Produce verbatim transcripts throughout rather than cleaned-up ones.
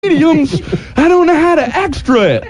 mediums. I don't know how to extra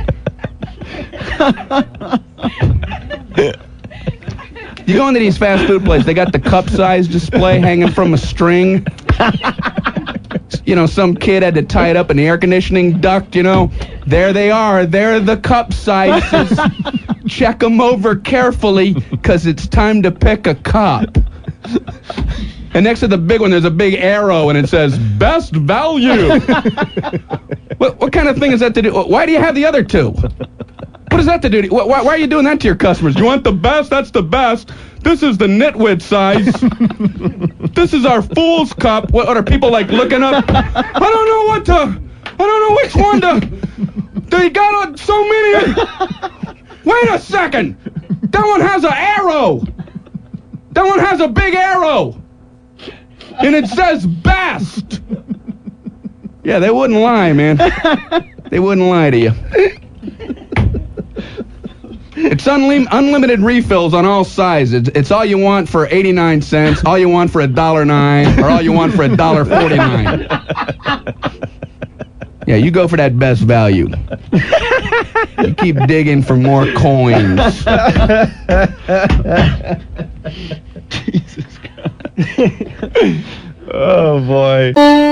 it. You go into these fast food places, they got the cup size display hanging from a string. You know, some kid had to tie it up in the air conditioning duct, you know. There they are. They're the cup sizes. Check them over carefully, because it's time to pick a cup. And next to the big one, there's a big arrow, and it says, best value. what, what kind of thing is that to do? Why do you have the other two? What does that to do? To, why, why are you doing that to your customers? You want the best? That's the best. This is the nitwit size. This is our fool's cup. What, what are people like looking up? I don't know what to. I don't know which one to. They got so many. Wait a second. That one has an arrow. That one has a big arrow. And it says best. Yeah, they wouldn't lie, man. They wouldn't lie to you. It's unlim- unlimited refills on all sizes. It's all you want for eighty-nine cents, all you want for a dollar nine, or all you want for a dollar forty-nine. Yeah, you go for that best value. You keep digging for more coins. Jesus Christ. Oh, boy.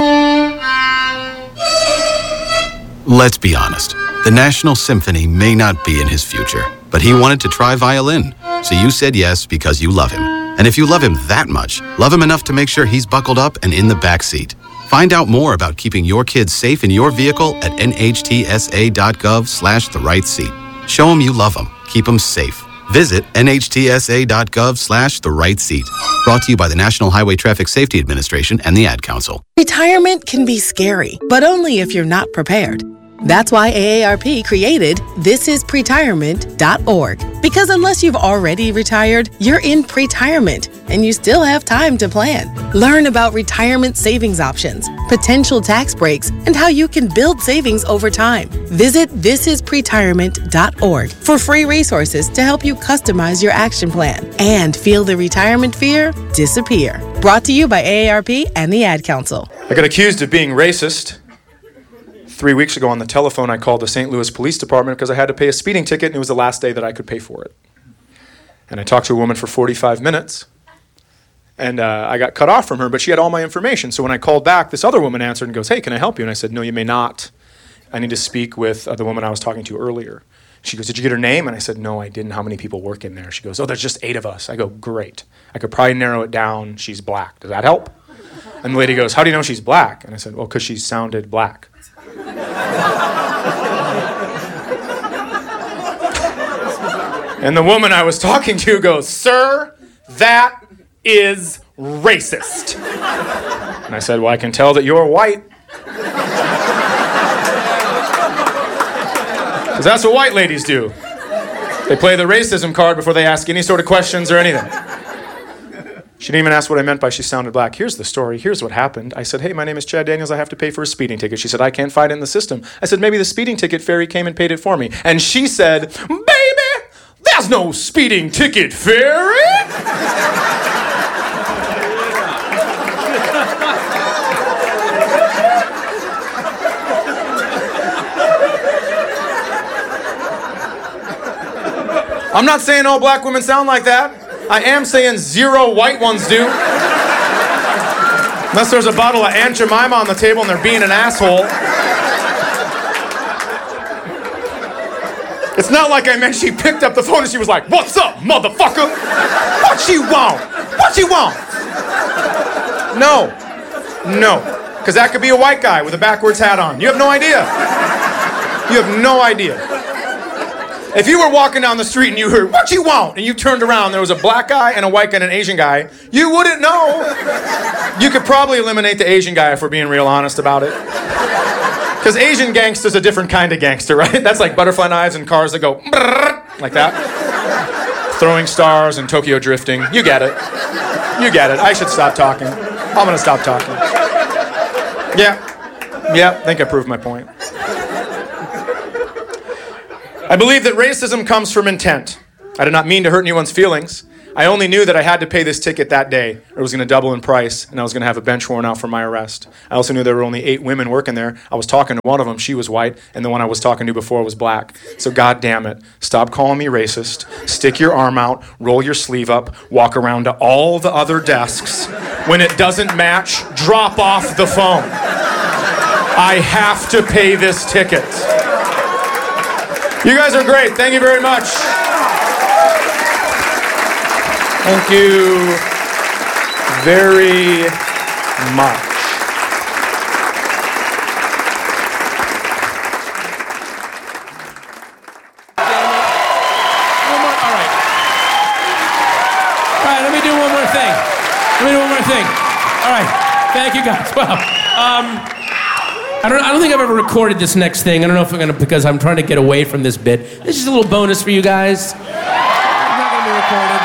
Let's be honest. The National Symphony may not be in his future, but he wanted to try violin. So you said yes because you love him. And if you love him that much, love him enough to make sure he's buckled up and in the back seat. Find out more about keeping your kids safe in your vehicle at nhtsa.gov slash the right seat. Show them you love them. Keep them safe. Visit nhtsa.gov slash the right seat. Brought to you by the National Highway Traffic Safety Administration and the Ad Council. Retirement can be scary, but only if you're not prepared. That's why A A R P created this is pretirement dot org. Because unless you've already retired, you're in pretirement, and you still have time to plan. Learn about retirement savings options, potential tax breaks, and how you can build savings over time. Visit this is pretirement dot org for free resources to help you customize your action plan and feel the retirement fear disappear. Brought to you by A A R P and the Ad Council. I got accused of being racist. Three weeks ago on the telephone, I called the Saint Louis Police Department because I had to pay a speeding ticket, and it was the last day that I could pay for it. And I talked to a woman for forty-five minutes, and uh, I got cut off from her, but she had all my information. So when I called back, this other woman answered and goes, hey, can I help you? And I said, no, you may not. I need to speak with uh, the woman I was talking to earlier. She goes, did you get her name? And I said, no, I didn't. How many people work in there? She goes, oh, there's just eight of us. I go, great. I could probably narrow it down. She's black. Does that help? And the lady goes, how do you know she's black? And I said, well, because she sounded black. And the woman I was talking to goes, sir, that is racist. And I said, well, I can tell that you're white. Because that's what white ladies do. They play the racism card before they ask any sort of questions or anything. She didn't even ask what I meant by she sounded black. Here's the story. Here's what happened. I said, hey, my name is Chad Daniels. I have to pay for a speeding ticket. She said, I can't find it in the system. I said, maybe the speeding ticket fairy came and paid it for me. And she said, baby, there's no speeding ticket fairy. I'm not saying all black women sound like that. I am saying zero white ones do. Unless there's a bottle of Aunt Jemima on the table and they're being an asshole. It's not like I meant she picked up the phone and she was like, what's up, motherfucker? What you want? What you want? No. No. Because that could be a white guy with a backwards hat on. You have no idea. You have no idea. If you were walking down the street and you heard, what you want? And you turned around, there was a black guy and a white guy and an Asian guy, you wouldn't know. You could probably eliminate the Asian guy if we're being real honest about it. Because Asian gangster's a different kind of gangster, right? That's like butterfly knives and cars that go like that. Throwing stars and Tokyo drifting. You get it. You get it. I should stop talking. I'm going to stop talking. Yeah. Yeah, I think I proved my point. I believe that racism comes from intent. I did not mean to hurt anyone's feelings. I only knew that I had to pay this ticket that day, or it was going to double in price, and I was going to have a bench warrant out for my arrest. I also knew there were only eight women working there. I was talking to one of them, she was white, and the one I was talking to before was black. So God damn it, stop calling me racist, stick your arm out, roll your sleeve up, walk around to all the other desks. When it doesn't match, drop off the phone. I have to pay this ticket. You guys are great. Thank you very much. Thank you very much. One more. All right. All right, let me do one more thing. Let me do one more thing. All right. Thank you, guys. Wow. Um, I don't, I don't think I've ever recorded this next thing. I don't know if I'm going to, because I'm trying to get away from this bit. This is a little bonus for you guys. It's not going to be recorded.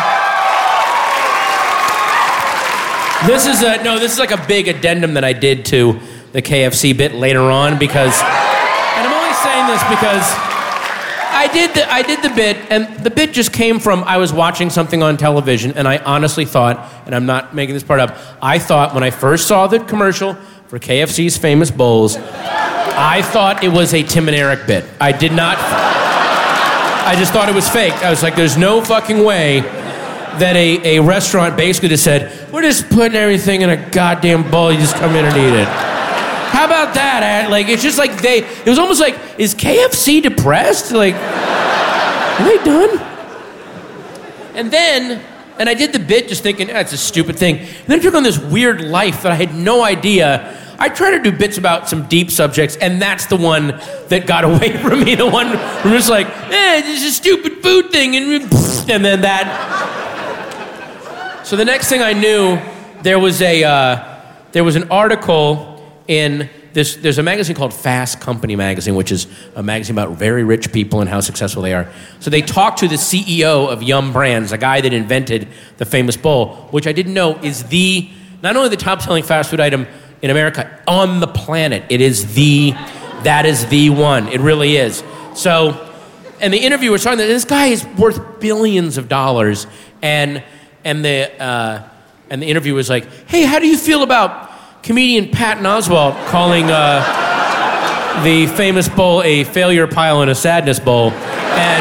This is a, no, this is like a big addendum that I did to the K F C bit later on because, and I'm only saying this because I did the, I did the bit, and the bit just came from, I was watching something on television, and I honestly thought, and I'm not making this part up, I thought when I first saw the commercial for K F C's famous bowls, I thought it was a Tim and Eric bit. I did not, I just thought it was fake. I was like, there's no fucking way that a, a restaurant basically just said, we're just putting everything in a goddamn bowl, you just come in and eat it. How about that? Like, it's just like they, it was almost like, is K F C depressed? Like, are they done? And then, and I did the bit just thinking, that's a stupid thing. And then I took on this weird life that I had no idea. I try to do bits about some deep subjects, and that's the one that got away from me. The one where I'm just like, eh, this is a stupid food thing, and, and then that. So the next thing I knew, there was a uh, there was an article in this. There's a magazine called Fast Company magazine, which is a magazine about very rich people and how successful they are. So they talked to the C E O of Yum Brands, a guy that invented the famous bowl, which I didn't know is the not only the top-selling fast food item in America on the planet. It is the that is the one. It really is. So, and the interviewer was talking that this guy is worth billions of dollars, and. And the uh, and the interview was like, hey, how do you feel about comedian Patton Oswalt calling uh, the famous bowl a failure pile and a sadness bowl? And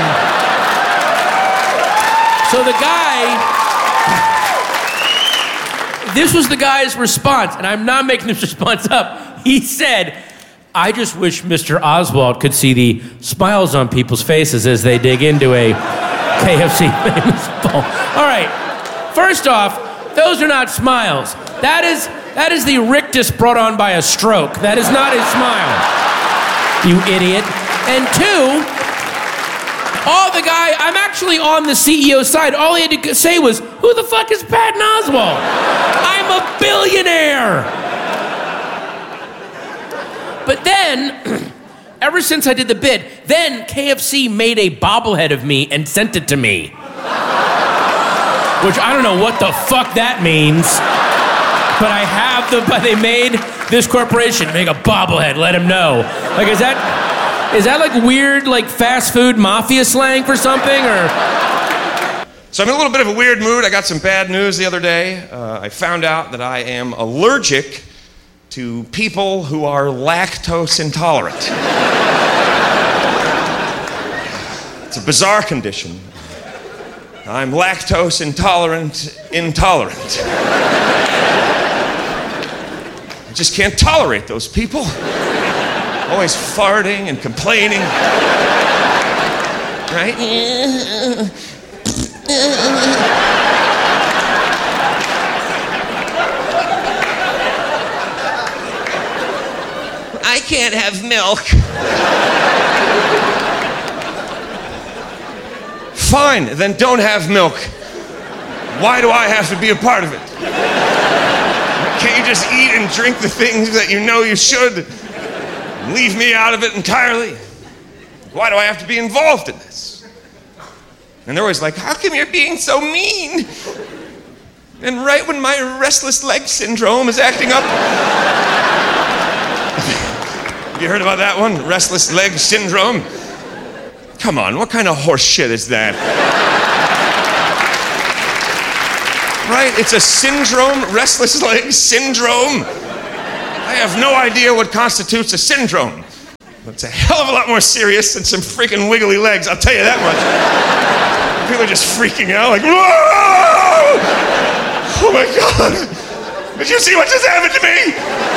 so the guy, this was the guy's response, and I'm not making this response up. He said, I just wish Mister Oswalt could see the smiles on people's faces as they dig into a K F C famous bowl. All right. First off, those are not smiles. That is that is the rictus brought on by a stroke. That is not a smile, you idiot. And two, all the guy, I'm actually on the C E O's side. All he had to say was, who the fuck is Patton Oswalt? I'm a billionaire. But then, ever since I did the bit, then K F C made a bobblehead of me and sent it to me. Which I don't know what the fuck that means, but I have the, but they made this corporation make a bobblehead, let him know. Like, is that, is that like weird, like fast food mafia slang for something, or? So I'm in a little bit of a weird mood. I got some bad news the other day. Uh, I found out that I am allergic to people who are lactose intolerant. It's a bizarre condition. I'm lactose intolerant, intolerant. I just can't tolerate those people. Always farting and complaining. Right? I can't have milk. Fine, then don't have milk. Why do I have to be a part of it? Can't you just eat and drink the things that you know you should? And leave me out of it entirely? Why do I have to be involved in this? And they're always like, how come you're being so mean? And right when my restless leg syndrome is acting up. Have you heard about that one? Restless leg syndrome? Come on, what kind of horse shit is that? Right? It's a syndrome, restless leg syndrome. I have no idea what constitutes a syndrome. But it's a hell of a lot more serious than some freaking wiggly legs, I'll tell you that much. People are just freaking out like, whoa! Oh my God! Did you see what just happened to me?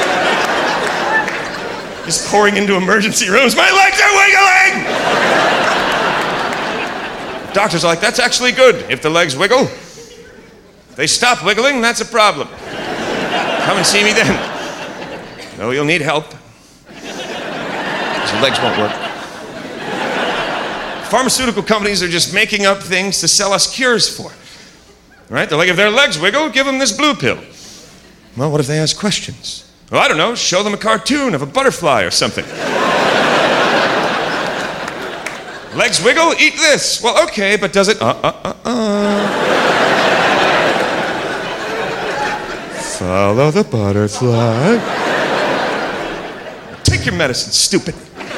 Just pouring into emergency rooms, my legs are wiggling! Doctors are like, that's actually good. If the legs wiggle, if they stop wiggling, that's a problem. Come and see me then. No, you'll need help. Your legs won't work. Pharmaceutical companies are just making up things to sell us cures for. Right? They're like, if their legs wiggle, give them this blue pill. Well, what if they ask questions? Well, I don't know, show them a cartoon of a butterfly or something. Legs wiggle, eat this. Well, okay, but does it? Uh, uh, uh, uh. Follow the butterfly. Take your medicine, stupid.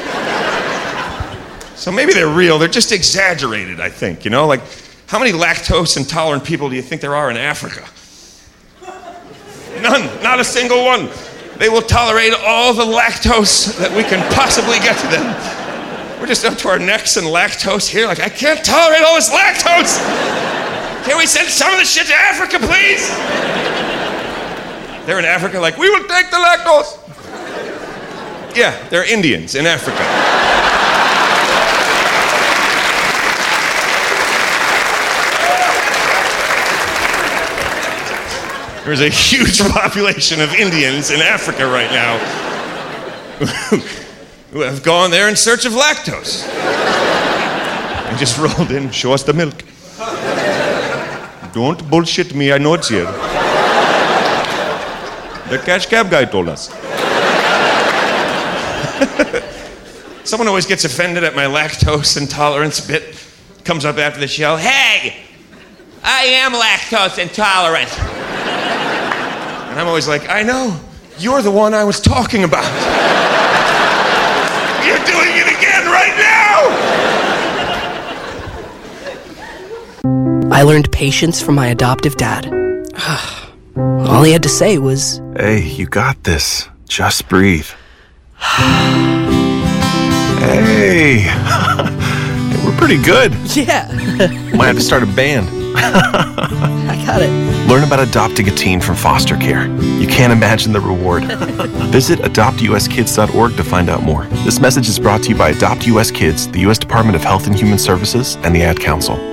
So maybe they're real, they're just exaggerated, I think, you know? Like, how many lactose intolerant people do you think there are in Africa? None, not a single one. They will tolerate all the lactose that we can possibly get to them. We're just up to our necks in lactose here, like, I can't tolerate all this lactose! Can we send some of this shit to Africa, please? They're in Africa like, we will take the lactose. Yeah, they're Indians in Africa. There's a huge population of Indians in Africa right now who have gone there in search of lactose. They just rolled in, show us the milk. Don't bullshit me, I know it's here. The cash cab guy told us. Someone always gets offended at my lactose intolerance bit. Comes up after the show, hey, I am lactose intolerant. And I'm always like, I know, you're the one I was talking about. You're doing it again right now! I learned patience from my adoptive dad. All he had to say was, hey, you got this. Just breathe. Hey! We're pretty good. Yeah. Might have to start a band. I got it. Learn about adopting a teen from foster care. You can't imagine the reward. Visit adopt u s kids dot org to find out more. This message is brought to you by Adopt U S Kids, the U S Department of Health and Human Services, and the Ad Council.